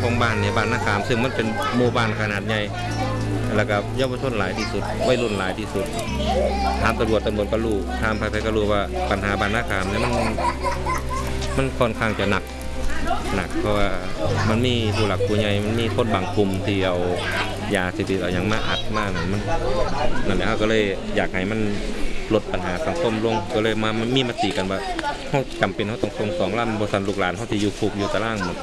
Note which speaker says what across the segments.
Speaker 1: ของบ้านในบ้านนาคามซึ่งมันเป็นหมู่บ้านขนาดใหญ่แล้วก็เยาวชนหลายที่สุดวัยรุ่นหลายที่สุดถามตำรวจก็รู้ถามใครๆก็รู้ว่าปัญหาบ้านนาคามเนี่ยมันค่อนข้างจะหนักเพราะว่ามันมีผู้หลักผู้ใหญ่มันมีคนบางกลุ่มที่เอายาเสพติดเอาอย่างมาอัดมานั่นแหละก็เลยอยากให้มันลดปัญหาสังคมลงก็เลยมามีมติกันว่าเขาจำเป็นเขาต้องส่ง2 ลำบริษัทลูกหลานเขาที่อยู่คุกอยู่ตารางหมด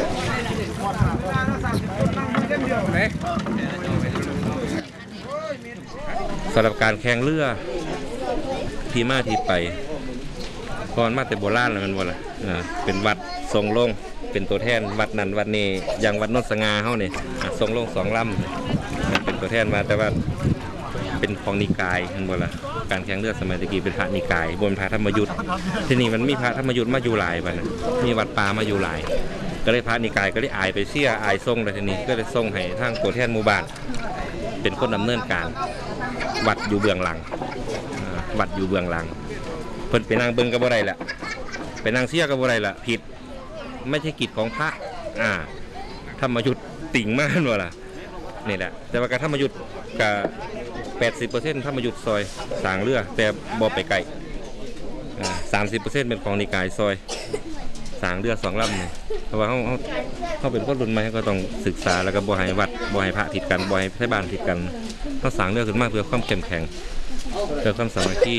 Speaker 1: สำหรับการแข่งเรือที่มาที่ไปก่อนมาแต่โบราณแล้วมันว่าล่ะเป็นวัดทรงลงเป็นตัวแทนวัดนั้นวัดนี้อย่างวัดนนสง่าเฮานี่ทรงลง2 ลำเป็นตัวแทนมาแต่ว่าเป็นของนิกายมันว่าล่ะการแข่งเรือสมัยตะกี้เป็นพระนิกายบนพระธรรมยุทธ์ที่นี่มันมีพระธรรมยุทธ์มาอยู่หลายวันมีวัดป่ามาอยู่หลายก็เลยพระนิกายก็เลยอายไปเสียอายทรงเลยทีนี้ก็เลยทรงให้ทางตัวแทนหมู่บ้านเป็นคนดำเนินการวัดอยู่เบื้องหลังวัดอยู่เบื้องหลังเพิ่นไปนั่งเบิ่งก็บ่ได้ละไปนั่งเสียก็บ่ได้ละผิดไม่ใช่กิจของพระธรรมยุทธ์ติ่งมากว่าล่ะนี่แหละแต่ว่าการธรรมยุทธ์กับ80%ธรรมยุทธ์ซอยสร้างเรือแต่บ่ไปไกล30%เป็นของนิกายซอยสร้างเรือ2 ลำนี่เพราะว่าเขาเป็นคนรุ่นใหม่ก็ต้องศึกษาแล้วก็บ่ให้วัดบ่ให้พระผิดกันบ่ให้ไทบ้านผิดกันเขาสร้างเรือขึ้นมาเพื่อความเข้มแข็งเพื่อความสามัคคี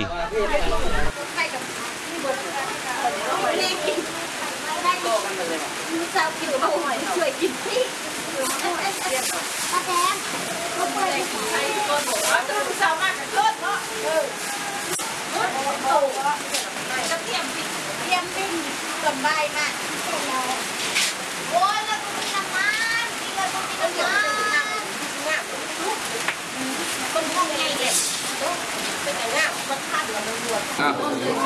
Speaker 2: เจ้ากินเขาหอยช่วยกินสิป้าแดงเขาเปิดไอ้คนบอกว่าจะรู้สาวมากกับเลิศเนาะโตจะเตรียมปิ้งสบายมากโอ้ยแล้วก็มีน้ำมันมีเงินก็มีน้ำมันต้นห้องใหญ่เด็ดเป็นแต่ง่ายมันคาดเหลือมันรวด